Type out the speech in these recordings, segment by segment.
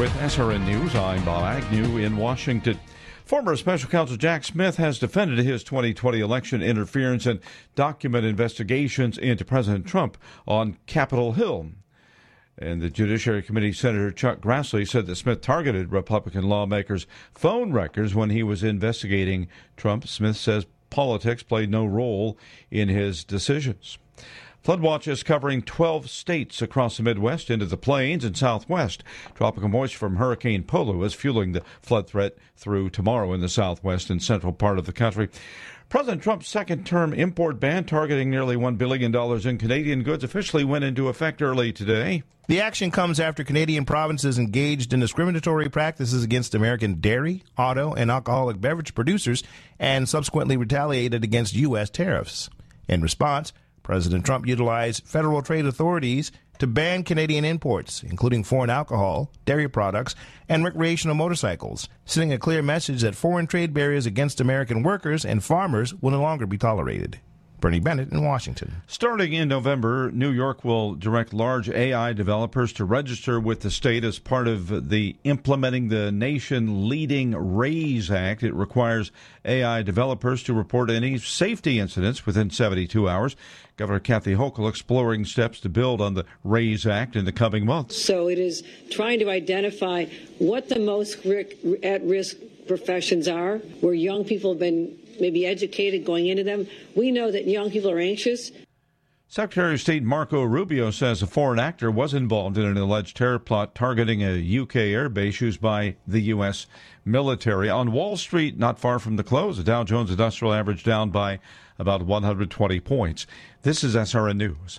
With SRN News, I'm Bob Agnew in Washington. Former Special Counsel Jack Smith has defended his 2020 election interference and document investigations into President Trump on Capitol Hill. And the Judiciary Committee Senator Chuck Grassley said that Smith targeted Republican lawmakers' phone records when he was investigating Trump. Smith says politics played no role in his decisions. Floodwatch is covering 12 states across the Midwest into the plains and Southwest. Tropical moisture from Hurricane Polo is fueling the flood threat through tomorrow in the Southwest and central part of the country. President Trump's second-term import ban targeting nearly $1 billion in Canadian goods officially went into effect early today. The action comes after Canadian provinces engaged in discriminatory practices against American dairy, auto, and alcoholic beverage producers and subsequently retaliated against U.S. tariffs. In response, President Trump utilized federal trade authorities to ban Canadian imports, including foreign alcohol, dairy products, and recreational motorcycles, sending a clear message that foreign trade barriers against American workers and farmers will no longer be tolerated. Bernie Bennett in Washington. Starting in November, New York will direct large AI developers to register with the state as part of the implementing the nation-leading RAISE Act. It requires AI developers to report any safety incidents within 72 hours. Governor Kathy Hochul exploring steps to build on the RAISE Act in the coming months. So it is trying to identify what the most at-risk professions are, where young people have been maybe educated going into them. We know that young people are anxious. Secretary of State Marco Rubio says a foreign actor was involved in an alleged terror plot targeting a UK airbase used by the U.S. military. On Wall Street, not far from the close, the Dow Jones Industrial Average down by about 120 points. This is SRN News.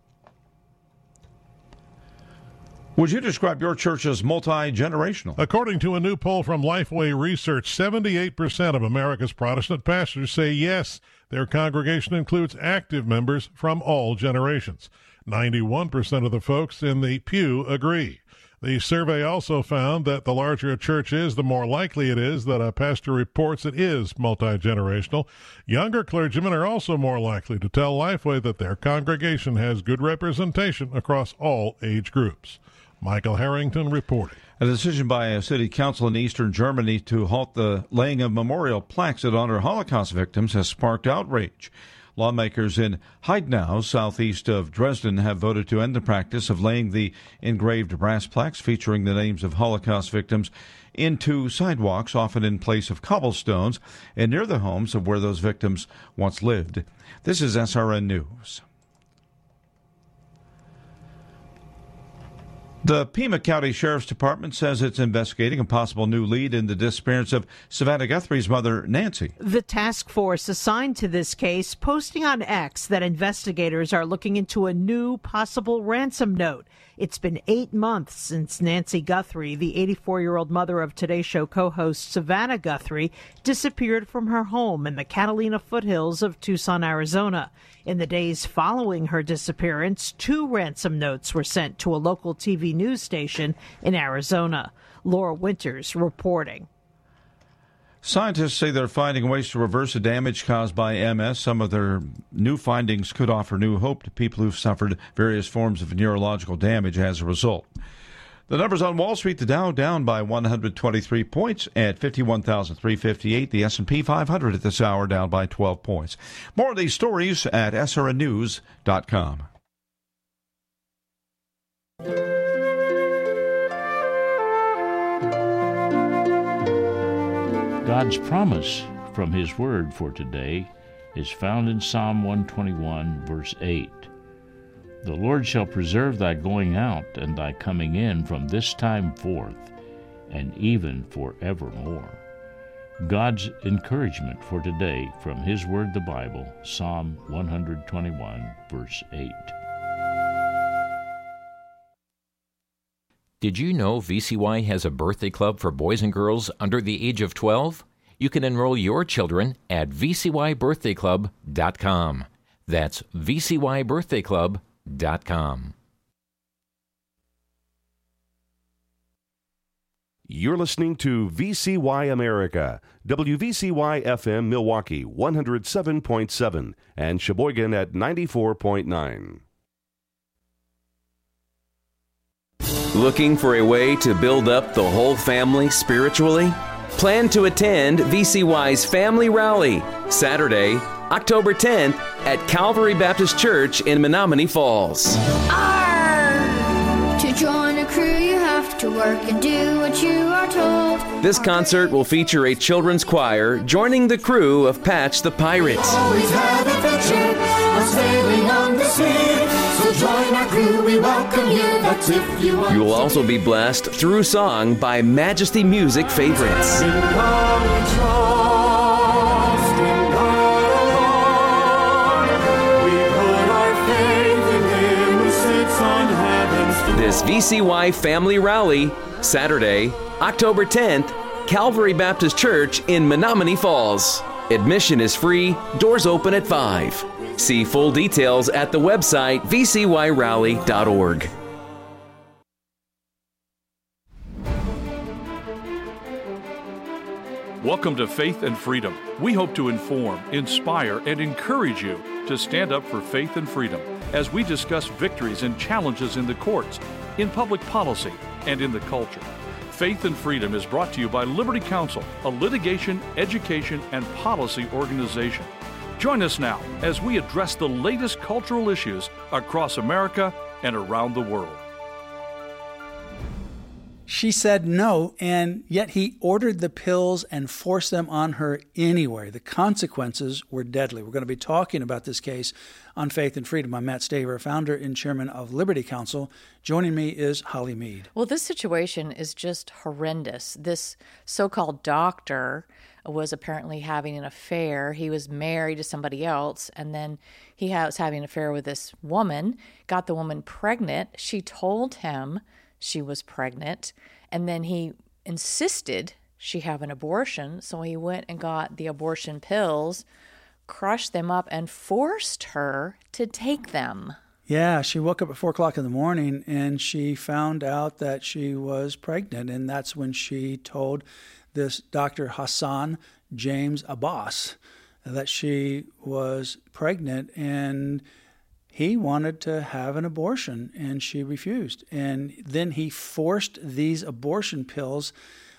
Would you describe your church as multi-generational? According to a new poll from Lifeway Research, 78% of America's Protestant pastors say yes, their congregation includes active members from all generations. 91% of the folks in the pew agree. The survey also found that the larger a church is, the more likely it is that a pastor reports it is multi-generational. Younger clergymen are also more likely to tell Lifeway that their congregation has good representation across all age groups. Michael Harrington reporting. A decision by a city council in eastern Germany to halt the laying of memorial plaques that honor Holocaust victims has sparked outrage. Lawmakers in Heidenau, southeast of Dresden, have voted to end the practice of laying the engraved brass plaques featuring the names of Holocaust victims into sidewalks, often in place of cobblestones, and near the homes of where those victims once lived. This is SRN News. The Pima County Sheriff's Department says it's investigating a possible new lead in the disappearance of Savannah Guthrie's mother, Nancy. The task force assigned to this case posting on X that investigators are looking into a new possible ransom note. It's been 8 months since Nancy Guthrie, the 84-year-old mother of Today Show co-host Savannah Guthrie, disappeared from her home in the Catalina foothills of Tucson, Arizona. In the days following her disappearance, 2 ransom notes were sent to a local TV news station in Arizona. Laura Winters reporting. Scientists say they're finding ways to reverse the damage caused by MS. Some of their new findings could offer new hope to people who've suffered various forms of neurological damage as a result. The numbers on Wall Street, the Dow down by 123 points at 51,358. The S&P 500 at this hour down by 12 points. More of these stories at srnnews.com. God's promise from His Word for today is found in Psalm 121, verse 8. The Lord shall preserve thy going out and thy coming in from this time forth, and even forevermore. God's encouragement for today from His Word, the Bible, Psalm 121, verse 8. Did you know VCY has a birthday club for boys and girls under the age of 12? You can enroll your children at vcybirthdayclub.com. That's vcybirthdayclub.com. You're listening to VCY America, WVCY FM Milwaukee 107.7 and Sheboygan at 94.9. Looking for a way to build up the whole family spiritually? Plan to attend VCY's Family Rally, Saturday, October 10th at Calvary Baptist Church in Menominee Falls. To join a crew, you have to work and do what you are told. This concert will feature a children's choir joining the crew of Patch the Pirate. Always have adventure, a sailing on the sea. So join our crew, we welcome you. That's if you want. You will also be blessed through song by Majesty Music favorites. This VCY Family Rally, Saturday, October 10th, Calvary Baptist Church in Menominee Falls. Admission is free, doors open at 5. See full details at the website vcyrally.org. Welcome to Faith and Freedom. We hope to inform, inspire, and encourage you to stand up for faith and freedom as we discuss victories and challenges in the courts, in public policy, and in the culture. Faith and Freedom is brought to you by Liberty Counsel, a litigation, education, and policy organization. Join us now as we address the latest cultural issues across America and around the world. She said no, and yet he ordered the pills and forced them on her anyway. The consequences were deadly. We're going to be talking about this case on Faith and Freedom. I'm Matt Staver, founder and chairman of Liberty Counsel. Joining me is Holly Mead. Well, this situation is just horrendous. This so-called doctor was apparently having an affair. He was married to somebody else, and then he was having an affair with this woman, got the woman pregnant. She told him she was pregnant, and then he insisted she have an abortion, so he went and got the abortion pills, crushed them up, and forced her to take them. Yeah, she woke up at 4 o'clock in the morning, and she found out that she was pregnant, and that's when she told this Dr. Hassan James Abbas that she was pregnant, and he wanted to have an abortion, and she refused. And then he forced these abortion pills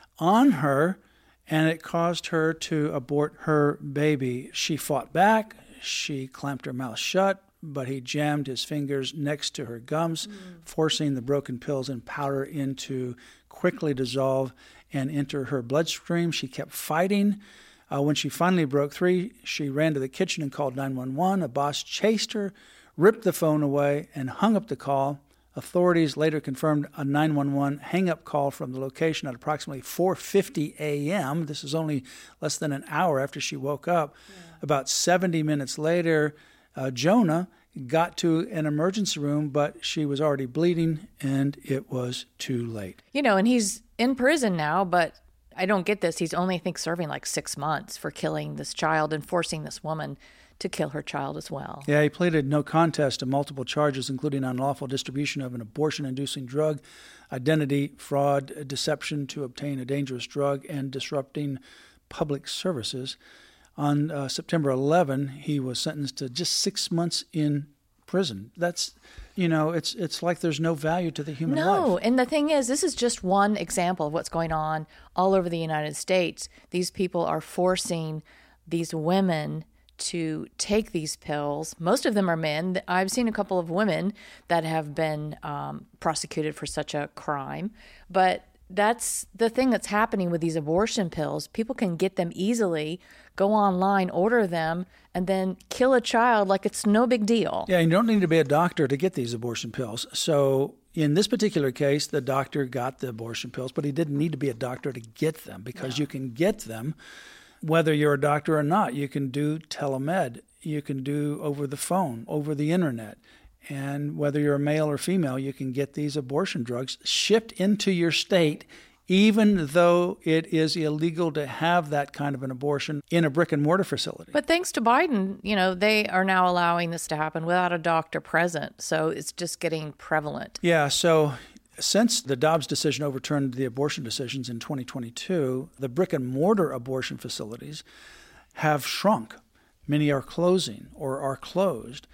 on her, and it caused her to abort her baby. She fought back. She clamped her mouth shut, but he jammed his fingers next to her gums, forcing the broken pills and powder in to quickly dissolve and enter her bloodstream. She kept fighting. When she finally broke free, she ran to the kitchen and called 911. Abbas chased her, ripped the phone away, and hung up the call. Authorities later confirmed a 911 hang-up call from the location at approximately 4:50 a.m. This is only less than an hour after she woke up. About 70 minutes later, Jonah got to an emergency room, but she was already bleeding, and it was too late. You know, and he's in prison now, but I don't get this. He's only, I think, serving like 6 months for killing this child and forcing this woman to kill her child as well. Yeah, he pleaded no contest to multiple charges, including unlawful distribution of an abortion-inducing drug, identity fraud, deception to obtain a dangerous drug, and disrupting public services. On September 11, he was sentenced to just 6 months in prison. That's, you know, it's like there's no value to the human life. No, and the thing is, this is just one example of what's going on all over the United States. These people are forcing these women to take these pills. Most of them are men. I've seen a couple of women that have been prosecuted for such a crime. But that's the thing that's happening with these abortion pills. People can get them easily, go online, order them, and then kill a child like it's no big deal. Yeah, you don't need to be a doctor to get these abortion pills. So in this particular case, the doctor got the abortion pills, but he didn't need to be a doctor to get them, because you can get them whether you're a doctor or not. You can do telemed. You can do over the phone, over the internet. And whether you're a male or female, you can get these abortion drugs shipped into your state, even though it is illegal to have that kind of an abortion in a brick and mortar facility. But thanks to Biden, you know, they are now allowing this to happen without a doctor present. So it's just getting prevalent. Yeah, so since the Dobbs decision overturned the abortion decisions in 2022, the brick and mortar abortion facilities have shrunk. Many are closing or are closed.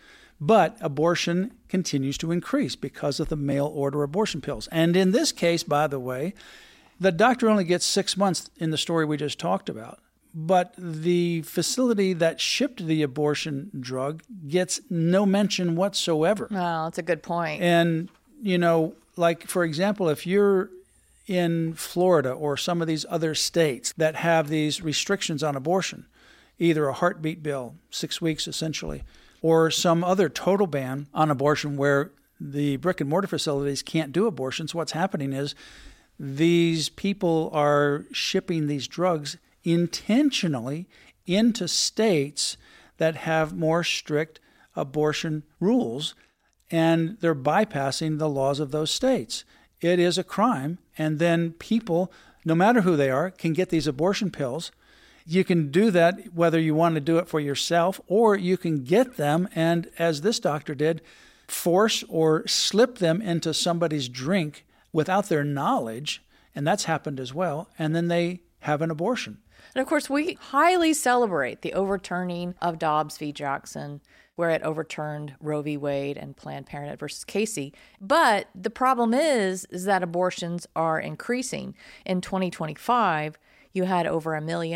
But abortion continues to increase because of the mail order abortion pills. And in this case, by the way, the doctor only gets 6 months in the story we just talked about. But the facility that shipped the abortion drug gets no mention whatsoever. Well, that's a good point. And, like, for example, if you're in Florida or some of these other states that have these restrictions on abortion, either a heartbeat bill, 6 weeks essentially, or some other total ban on abortion where the brick and mortar facilities can't do abortions, what's happening is these people are shipping these drugs intentionally into states that have more strict abortion rules, and they're bypassing the laws of those states. It is a crime, and then people, no matter who they are, can get these abortion pills. You can do that whether you want to do it for yourself, or you can get them and, as this doctor did, force or slip them into somebody's drink without their knowledge, and that's happened as well, and then they have an abortion. And of course, we highly celebrate the overturning of Dobbs v. Jackson, where it overturned Roe v. Wade and Planned Parenthood versus Casey. But the problem is that abortions are increasing. In 2025, you had over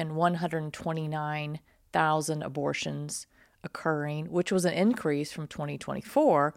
1,129,000 abortions occurring, which was an increase from 2024,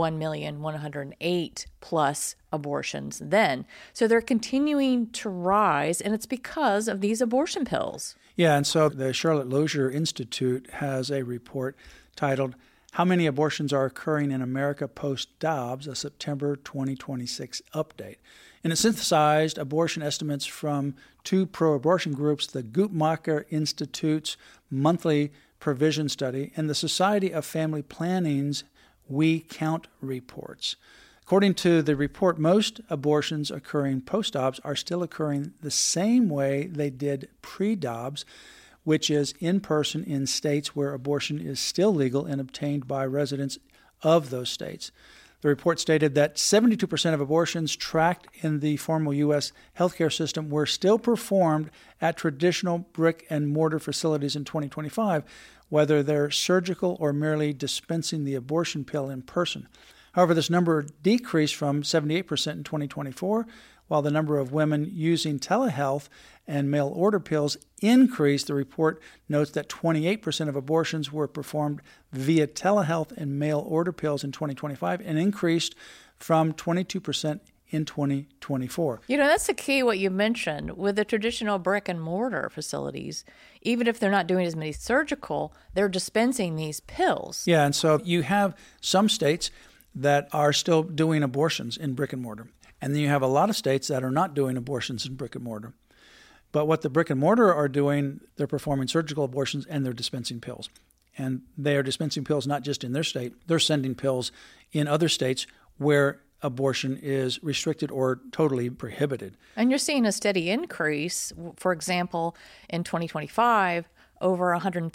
1,108 plus abortions then. So they're continuing to rise, and it's because of these abortion pills. Yeah, and so the Charlotte Lozier Institute has a report titled, How Many Abortions Are Occurring in America Post-Dobbs, a September 2026 update. And it synthesized abortion estimates from two pro-abortion groups, the Guttmacher Institute's monthly provision study and the Society of Family Planning's We Count reports. According to the report, most abortions occurring post-Dobbs are still occurring the same way they did pre-Dobbs, which is in person in states where abortion is still legal and obtained by residents of those states. The report stated that 72% of abortions tracked in the formal U.S. healthcare system were still performed at traditional brick-and-mortar facilities in 2025, whether they're surgical or merely dispensing the abortion pill in person. However, this number decreased from 78% in 2024, while the number of women using telehealth and mail-order pills increased. The report notes that 28% of abortions were performed via telehealth and mail-order pills in 2025 and increased from 22% in 2024. That's the key, what you mentioned. With the traditional brick-and-mortar facilities, even if they're not doing as many surgical, they're dispensing these pills. Yeah, and so you have some states that are still doing abortions in brick-and-mortar. And then you have a lot of states that are not doing abortions in brick and mortar. But what the brick and mortar are doing, they're performing surgical abortions and they're dispensing pills. And they are dispensing pills not just in their state, they're sending pills in other states where abortion is restricted or totally prohibited. And you're seeing a steady increase. For example, in 2025, over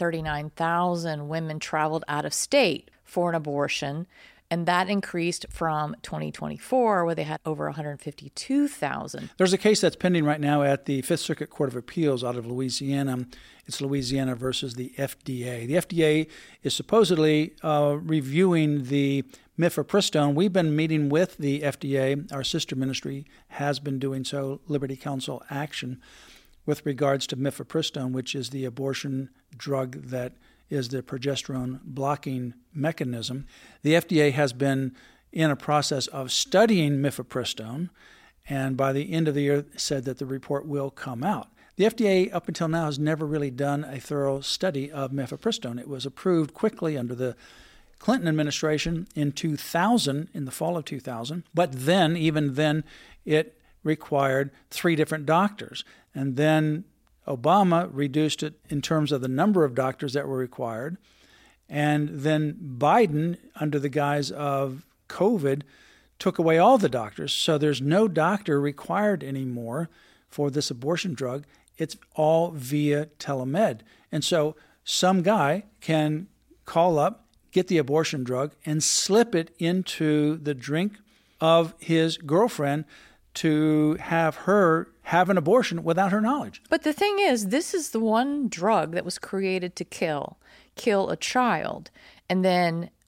139,000 women traveled out of state for an abortion. And that increased from 2024, where they had over 152,000. There's a case that's pending right now at the Fifth Circuit Court of Appeals out of Louisiana. It's Louisiana versus the FDA. The FDA is supposedly reviewing the mifepristone. We've been meeting with the FDA. Our sister ministry has been doing so, Liberty Counsel Action, with regards to mifepristone, which is the abortion drug that is the progesterone blocking mechanism. The FDA has been in a process of studying mifepristone, and by the end of the year said that the report will come out. The FDA up until now has never really done a thorough study of mifepristone. It was approved quickly under the Clinton administration in 2000, in the fall of 2000, but then, even then, it required 3 different doctors. And then Obama reduced it in terms of the number of doctors that were required. And then Biden, under the guise of COVID, took away all the doctors. So there's no doctor required anymore for this abortion drug. It's all via telemed. And so some guy can call up, get the abortion drug, and slip it into the drink of his girlfriend to have her have an abortion without her knowledge. But the thing is, this is the one drug that was created to kill a child. And then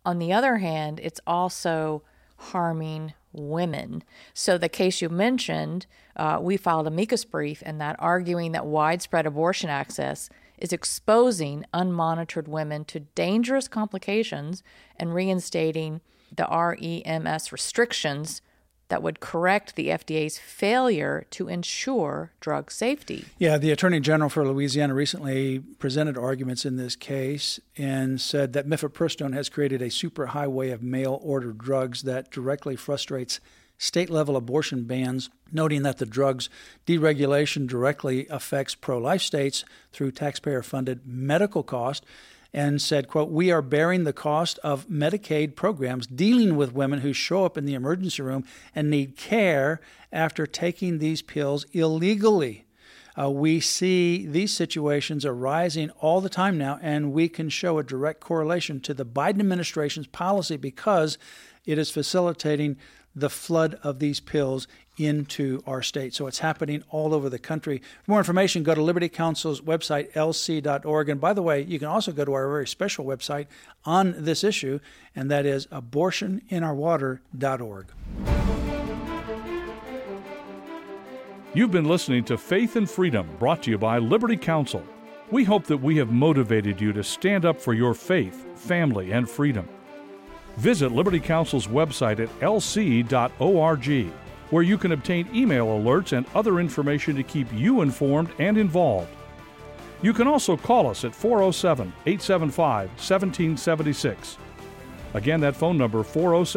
On the other hand, it's also harming women. So the case you mentioned, we filed a amicus brief in that, arguing that widespread abortion access is exposing unmonitored women to dangerous complications and reinstating the REMS restrictions that would correct the FDA's failure to ensure drug safety. Yeah, the Attorney General for Louisiana recently presented arguments in this case and said that mifepristone has created a superhighway of mail-order drugs that directly frustrates state-level abortion bans, noting that the drug's deregulation directly affects pro-life states through taxpayer-funded medical costs, and said, quote, "We are bearing the cost of Medicaid programs dealing with women who show up in the emergency room and need care after taking these pills illegally." We see these situations arising all the time now, and we can show a direct correlation to the Biden administration's policy because it is facilitating the flood of these pills into our state. So it's happening all over the country. For more information, go to Liberty Counsel's website, lc.org. And by the way, you can also go to our very special website on this issue, and that is abortioninourwater.org. You've been listening to Faith and Freedom, brought to you by Liberty Counsel. We hope that we have motivated you to stand up for your faith, family, and freedom. Visit Liberty Counsel's website at lc.org, where you can obtain email alerts and other information to keep you informed and involved. You can also call us at 407-875-1776. Again, that phone number,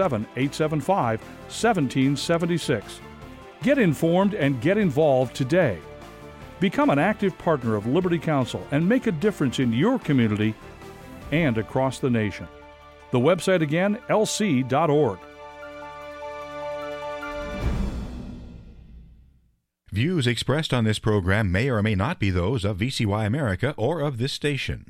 407-875-1776. Get informed and get involved today. Become an active partner of Liberty Counsel and make a difference in your community and across the nation. The website again, lc.org. Views expressed on this program may or may not be those of VCY America or of this station.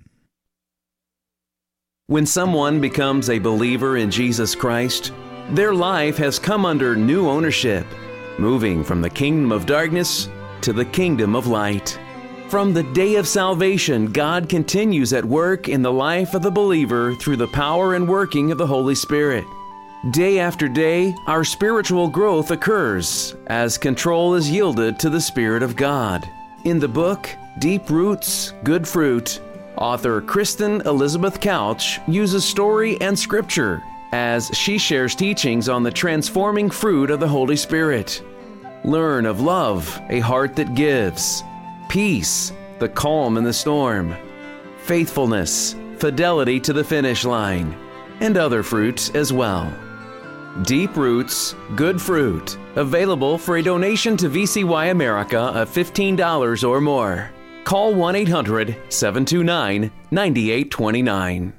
When someone becomes a believer in Jesus Christ, their life has come under new ownership, moving from the kingdom of darkness to the kingdom of light. From the day of salvation, God continues at work in the life of the believer through the power and working of the Holy Spirit. Day after day, our spiritual growth occurs as control is yielded to the Spirit of God. In the book, Deep Roots, Good Fruit, author Kristen Elizabeth Couch uses story and scripture as she shares teachings on the transforming fruit of the Holy Spirit. Learn of love, a heart that gives; peace, the calm in the storm; faithfulness, fidelity to the finish line; and other fruits as well. Deep Roots, Good Fruit, available for a donation to VCY America of $15 or more. Call 1-800-729-9829.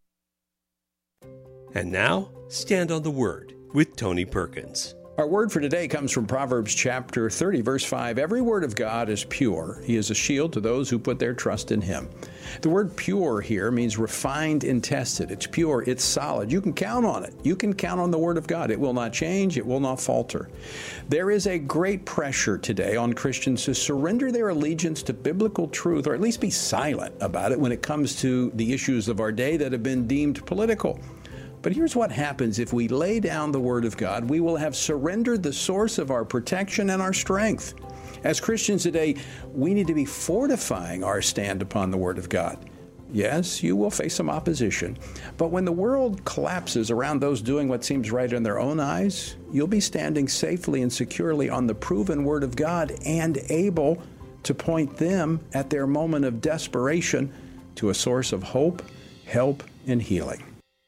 And now, Stand on the Word with Tony Perkins. Our word for today comes from Proverbs chapter 30, verse 5. Every word of God is pure. He is a shield to those who put their trust in Him. The word pure here means refined and tested. It's pure. It's solid. You can count on it. You can count on the word of God. It will not change. It will not falter. There is a great pressure today on Christians to surrender their allegiance to biblical truth, or at least be silent about it when it comes to the issues of our day that have been deemed political. But here's what happens if we lay down the Word of God. We will have surrendered the source of our protection and our strength. As Christians today, we need to be fortifying our stand upon the Word of God. Yes, you will face some opposition, but when the world collapses around those doing what seems right in their own eyes, you'll be standing safely and securely on the proven Word of God and able to point them at their moment of desperation to a source of hope, help, and healing.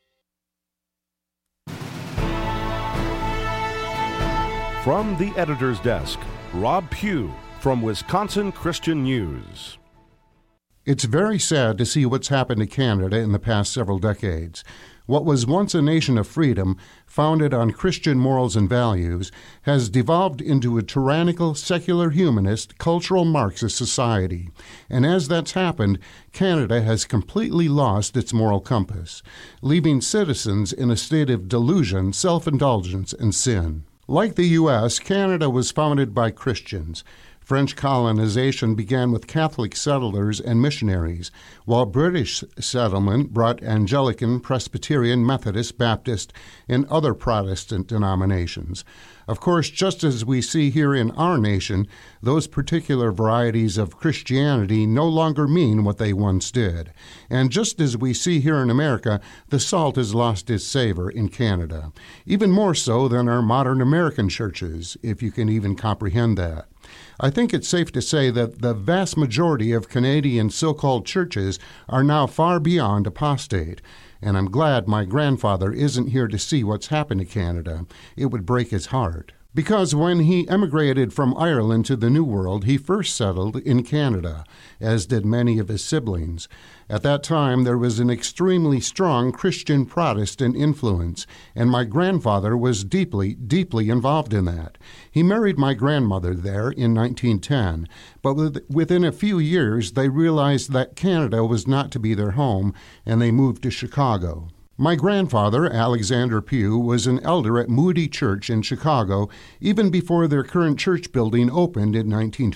From the editor's desk, Rob Pugh from Wisconsin Christian News. It's very sad to see what's happened to Canada in the past several decades. What was once a nation of freedom, founded on Christian morals and values, has devolved into a tyrannical, secular humanist, cultural Marxist society. And as that's happened, Canada has completely lost its moral compass, leaving citizens in a state of delusion, self-indulgence, and sin. Like the U.S., Canada was founded by Christians. French colonization began with Catholic settlers and missionaries, while British settlement brought Anglican, Presbyterian, Methodist, Baptist, and other Protestant denominations. Of course, just as we see here in our nation, those particular varieties of Christianity no longer mean what they once did. And just as we see here in America, the salt has lost its savor in Canada, even more so than our modern American churches, if you can even comprehend that. I think it's safe to say that the vast majority of Canadian so-called churches are now far beyond apostate, and I'm glad my grandfather isn't here to see what's happened to Canada. It would break his heart. Because when he emigrated from Ireland to the New World, he first settled in Canada, as did many of his siblings. At that time, there was an extremely strong Christian Protestant influence, and my grandfather was deeply, deeply involved in that. He married my grandmother there in 1910, but within a few years, they realized that Canada was not to be their home, and they moved to Chicago. My grandfather, Alexander Pugh, was an elder at Moody Church in Chicago even before their current church building opened in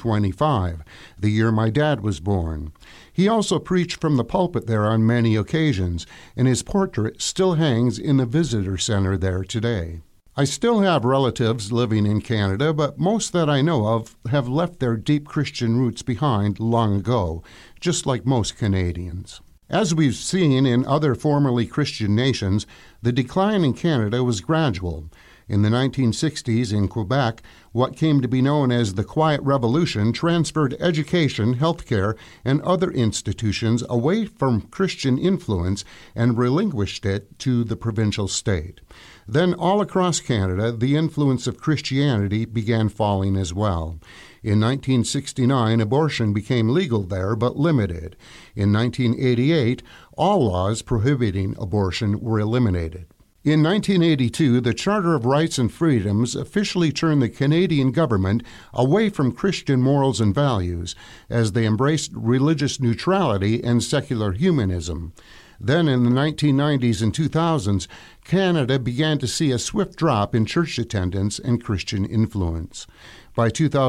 1925, the year my dad was born. He also preached from the pulpit there on many occasions, and his portrait still hangs in the visitor center there today. I still have relatives living in Canada, but most that I know of have left their deep Christian roots behind long ago, just like most Canadians. As we've seen in other formerly Christian nations, the decline in Canada was gradual. In the 1960s in Quebec, what came to be known as the Quiet Revolution transferred education, healthcare, and other institutions away from Christian influence and relinquished it to the provincial state. Then all across Canada, the influence of Christianity began falling as well. In 1969, abortion became legal there, but limited. In 1988, all laws prohibiting abortion were eliminated. In 1982, the Charter of Rights and Freedoms officially turned the Canadian government away from Christian morals and values, as they embraced religious neutrality and secular humanism. Then in the 1990s and 2000s, Canada began to see a swift drop in church attendance and Christian influence. By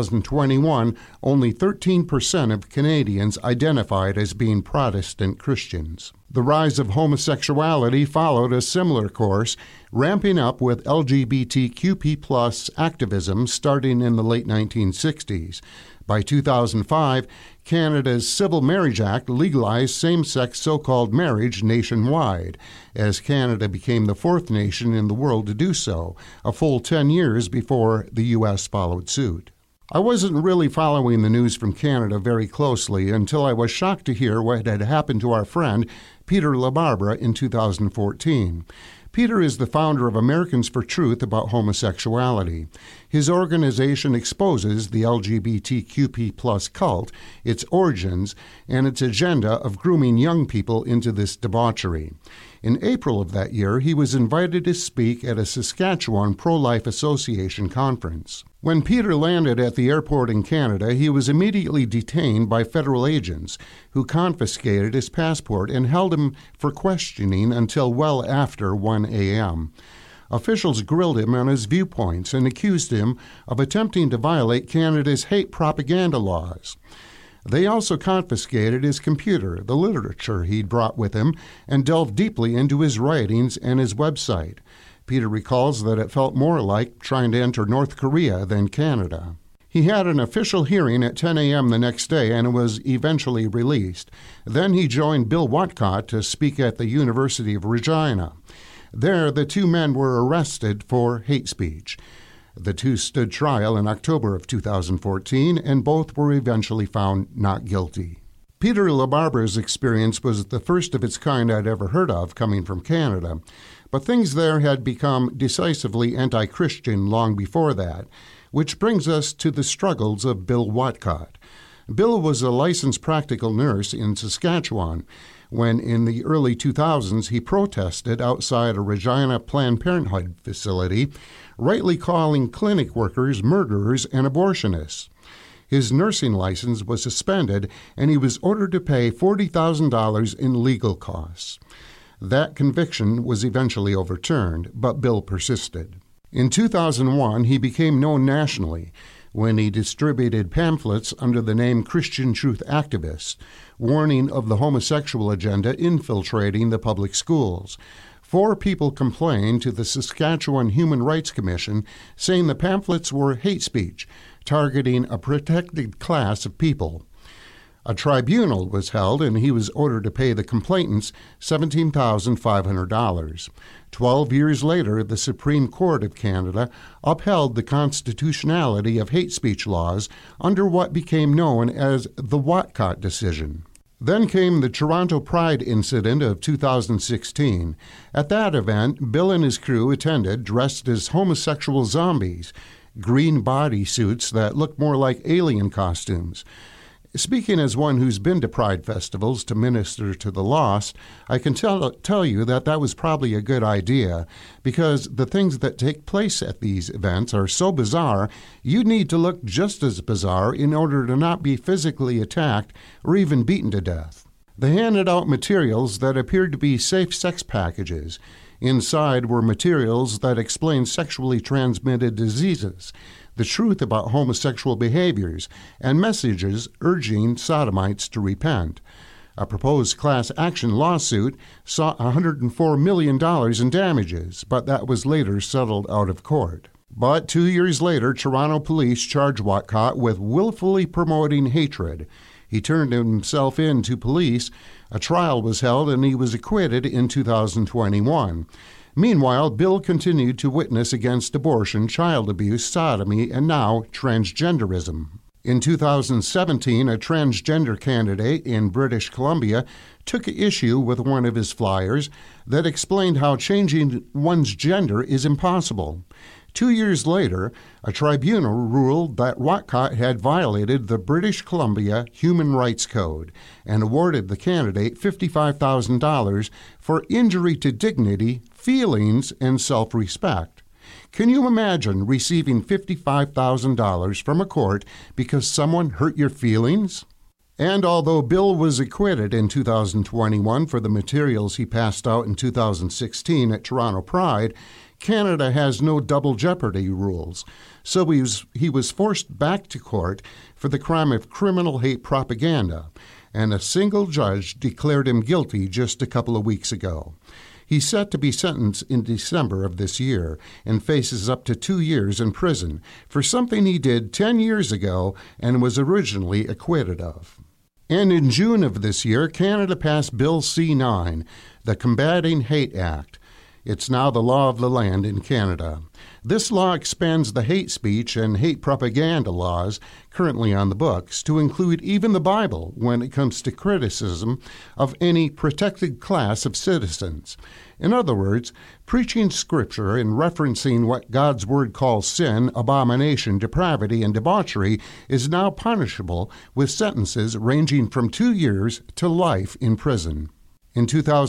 2021, only 13% of Canadians identified as being Protestant Christians. The rise of homosexuality followed a similar course, ramping up with LGBTQ+ activism starting in the late 1960s. By 2005, Canada's Civil Marriage Act legalized same-sex so-called marriage nationwide, as Canada became the fourth nation in the world to do so, a full 10 years before the U.S. followed suit. I wasn't really following the news from Canada very closely until I was shocked to hear what had happened to our friend Peter LaBarbera in 2014. Peter is the founder of Americans for Truth about homosexuality. His organization exposes the LGBTQ+ cult, its origins, and its agenda of grooming young people into this debauchery. In April of that year, he was invited to speak at a Saskatchewan Pro-Life Association conference. When Peter landed at the airport in Canada, he was immediately detained by federal agents who confiscated his passport and held him for questioning until well after 1 a.m. Officials grilled him on his viewpoints and accused him of attempting to violate Canada's hate propaganda laws. They also confiscated his computer, the literature he'd brought with him, and delved deeply into his writings and his website. Peter recalls that it felt more like trying to enter North Korea than Canada. He had an official hearing at 10 a.m. the next day and was eventually released. Then he joined Bill Watcott to speak at the University of Regina. There, the two men were arrested for hate speech. The two stood trial in October of 2014, and both were eventually found not guilty. Peter LaBarbera's experience was the first of its kind I'd ever heard of coming from Canada, but things there had become decisively anti-Christian long before that, which brings us to the struggles of Bill Watcott. Bill was a licensed practical nurse in Saskatchewan when, in the early 2000s, he protested outside a Regina Planned Parenthood facility, rightly calling clinic workers murderers and abortionists. His nursing license was suspended, and he was ordered to pay $40,000 in legal costs. That conviction was eventually overturned, but Bill persisted. In 2001, he became known nationally. when he distributed pamphlets under the name Christian Truth Activist, warning of the homosexual agenda infiltrating the public schools. 4 people complained to the Saskatchewan Human Rights Commission, saying the pamphlets were hate speech, targeting a protected class of people. A tribunal was held, and he was ordered to pay the complainants $17,500. 12 years later, the Supreme Court of Canada upheld the constitutionality of hate speech laws under what became known as the Whatcott decision. Then came the Toronto Pride incident of 2016. At that event, Bill and his crew attended dressed as homosexual zombies, green bodysuits that looked more like alien costumes. Speaking as one who's been to Pride festivals to minister to the lost, I can tell you that was probably a good idea, because the things that take place at these events are so bizarre, you need to look just as bizarre in order to not be physically attacked or even beaten to death. They handed out materials that appeared to be safe sex packages. Inside were materials that explained sexually transmitted diseases, the truth about homosexual behaviors, and messages urging sodomites to repent. A proposed class action lawsuit sought $104 million in damages, but that was later settled out of court. But 2 years later, Toronto police charged Whatcott with willfully promoting hatred. He turned himself in to police. A trial was held, and he was acquitted in 2021. Meanwhile, Bill continued to witness against abortion, child abuse, sodomy, and now transgenderism. In 2017, a transgender candidate in British Columbia took issue with one of his flyers that explained how changing one's gender is impossible. 2 years later, a tribunal ruled that Whatcott had violated the British Columbia Human Rights Code and awarded the candidate $55,000 for injury to dignity, feelings, and self-respect. Can you imagine receiving $55,000 from a court because someone hurt your feelings? And although Bill was acquitted in 2021 for the materials he passed out in 2016 at Toronto Pride, Canada has no double jeopardy rules, so he was forced back to court for the crime of criminal hate propaganda, and a single judge declared him guilty just a couple of weeks ago. He's set to be sentenced in December of this year and faces up to 2 years in prison for something he did 10 years ago and was originally acquitted of. And in June of this year, Canada passed Bill C-9, the Combating Hate Act. It's now the law of the land in Canada. This law expands the hate speech and hate propaganda laws currently on the books to include even the Bible when it comes to criticism of any protected class of citizens. In other words, preaching Scripture and referencing what God's Word calls sin, abomination, depravity, and debauchery is now punishable with sentences ranging from 2 years to life in prison. In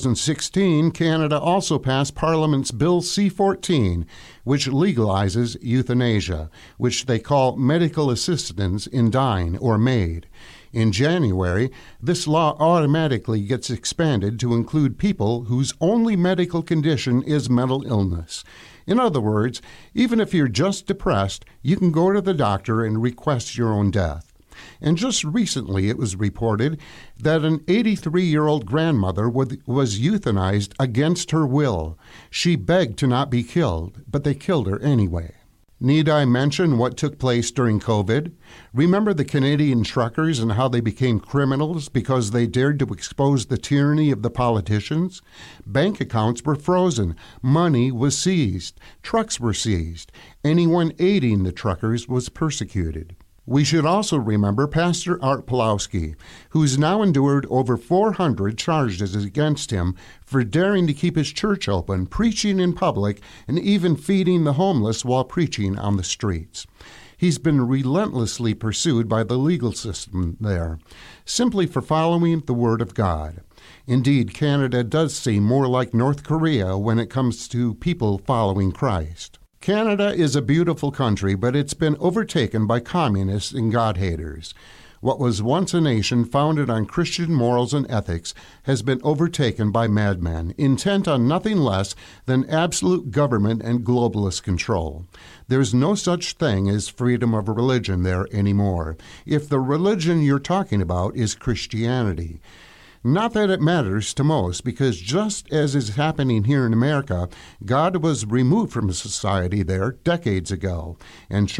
2016, Canada also passed Parliament's Bill C-14, which legalizes euthanasia, which they call medical assistance in dying or MAID. In January, this law automatically gets expanded to include people whose only medical condition is mental illness. In other words, even if you're just depressed, you can go to the doctor and request your own death. And just recently it was reported that an 83-year-old grandmother was euthanized against her will. She begged to not be killed, but they killed her anyway. Need I mention what took place during COVID? Remember the Canadian truckers and how they became criminals because they dared to expose the tyranny of the politicians? Bank accounts were frozen. Money was seized. Trucks were seized. Anyone aiding the truckers was persecuted. We should also remember Pastor Art Pawlowski, who's now endured over 400 charges against him for daring to keep his church open, preaching in public, and even feeding the homeless while preaching on the streets. He's been relentlessly pursued by the legal system there, simply for following the Word of God. Indeed, Canada does seem more like North Korea when it comes to people following Christ. Canada is a beautiful country, but it's been overtaken by communists and God-haters. What was once a nation founded on Christian morals and ethics has been overtaken by madmen, intent on nothing less than absolute government and globalist control. There's no such thing as freedom of religion there anymore, if the religion you're talking about is Christianity. Not that it matters to most, because just as is happening here in America, God was removed from society there decades ago, and